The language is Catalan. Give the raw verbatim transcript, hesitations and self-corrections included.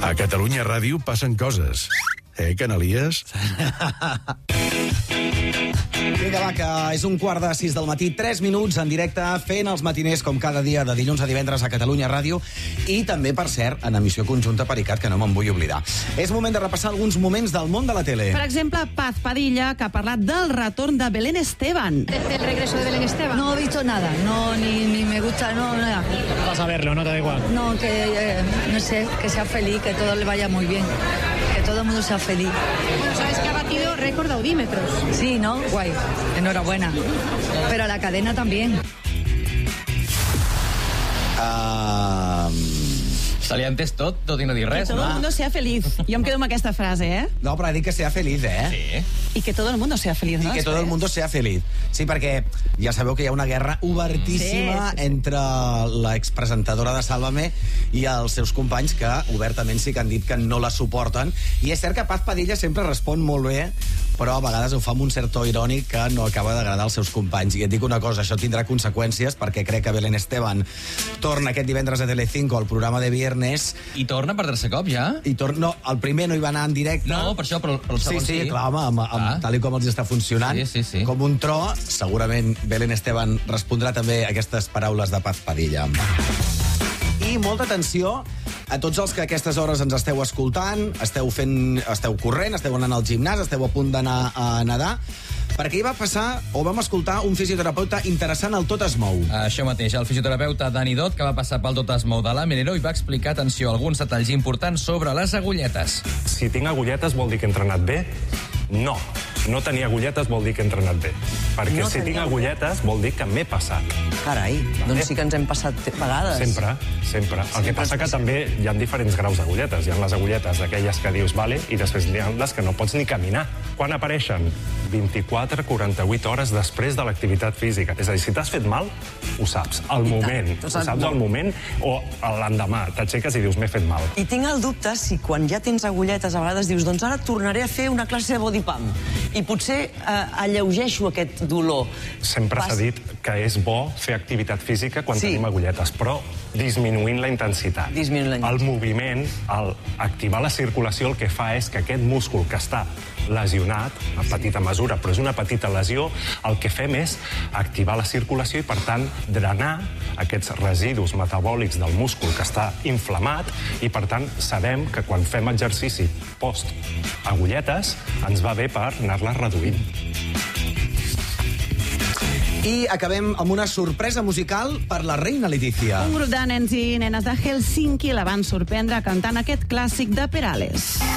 A Catalunya Ràdio passen coses. Eh, Canalies? Vinga, va, que és un quart de sis del matí, tres minuts en directe, fent els matiners com cada dia de dilluns a divendres a Catalunya Ràdio i també, per cert, en emissió conjunta per ICAT, que no me'n vull oblidar. És moment de repassar alguns moments del món de la tele. Per exemple, Paz Padilla, que ha parlat del retorn de Belén Esteban. ¿El regreso de Belén Esteban? No he visto nada, no, ni, ni me gusta, no, nada. Vas a verlo, ¿no te da igual? No, que, eh, no sé, que sea feliz, que todo le vaya muy bien, que todo el mundo sea feliz. Bueno, sabes que ha batido récord de audímetros. Sí, ¿no? Guay, enhorabuena. Pero a la cadena también. Uh... Se li ha entès tot, tot i no dir res, Que todo no? el mundo sea feliz. Jo em quedo amb aquesta frase, eh? No, però ha dit que sea feliz, eh? Sí. I que todo el mundo sea feliz, I no? que todo el mundo sea feliz. Sí, perquè ja sabeu que hi ha una guerra obertíssima Sí, sí, sí. entre l'expresentadora de Sálvame i els seus companys que obertament sí que han dit que no la suporten. I és cert que Paz Padilla sempre respon molt bé, però a vegades ho fa amb un cert to irònic que no acaba d'agradar als seus companys. I et dic una cosa, això tindrà conseqüències perquè crec que Belén Esteban torna aquest divendres a Telecinco al programa de viernes. I torna per tercer cop, ja? I torna... No, el primer no hi va anar en directe. No, per això, però el Sí, segon sí, sí. clar, home, amb, amb, Ah. tal i com els està funcionant, Sí, sí, sí. com un tro, segurament Belén Esteban respondrà també a aquestes paraules de Paz Padilla. I molta atenció a tots els que a aquestes hores ens esteu escoltant, esteu fent, esteu corrent, esteu anant al gimnàs, esteu a punt d'anar a nedar, perquè hi va passar, o vam escoltar, un fisioterapeuta interessant al Tot es mou. Això mateix, el fisioterapeuta Dani Dot, que va passar pel Tot es mou de la Menero i va explicar, atenció, alguns detalls importants sobre les agulletes. Si tinc agulletes vol dir que he entrenat bé? No. No tenir agulletes vol dir que he entrenat bé. Perquè No si tinc tenia agulletes vol dir que m'he passat. Carai, doncs sí que ens hem passat vegades. Sempre, sempre. El que passa que també hi ha diferents graus d'agulletes. Hi ha les agulletes d'aquelles que dius vale i després hi ha les que no pots ni caminar. Quan apareixen? vint-i-quatre a quaranta-vuit hores després de l'activitat física. És a dir, si t'has fet mal, ho saps. Al moment. Ho saps al moment o l'endemà. T'aixeques i dius m'he fet mal. I tinc el dubte si quan ja tens agulletes a vegades dius doncs ara tornaré a fer una classe de body pump i potser eh, alleugeixo aquest dolor. Sempre Pas- s'ha dit que és bo fer activitat física quan Sí. tenim agulletes, però disminuint la intensitat. Disminuint la intensitat. El moviment, el activar la circulació, el que fa és que aquest múscul que està lesionat, a petita mesura, però és una petita lesió, el que fem és activar la circulació i, per tant, drenar aquests residus metabòlics del múscul que està inflamat i, per tant, sabem que quan fem exercici post-agulletes ens va bé per anar-les reduint. I acabem amb una sorpresa musical per la reina Letícia. Un grup de nens i nenes de Helsinki la van sorprendre cantant aquest clàssic de Perales.